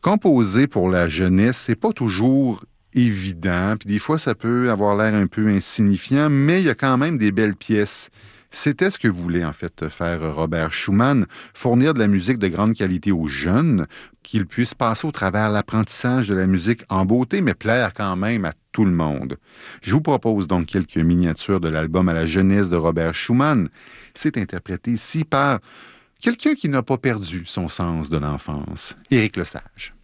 Composer pour la jeunesse, c'est pas toujours évident, puis des fois, ça peut avoir l'air un peu insignifiant, mais il y a quand même des belles pièces. C'était ce que voulait en fait faire Robert Schumann, fournir de la musique de grande qualité aux jeunes, qu'ils puissent passer au travers l'apprentissage de la musique en beauté, mais plaire quand même à tout le monde. Je vous propose donc quelques miniatures de l'album à la jeunesse de Robert Schumann. C'est interprété ici par quelqu'un qui n'a pas perdu son sens de l'enfance, Éric Lesage.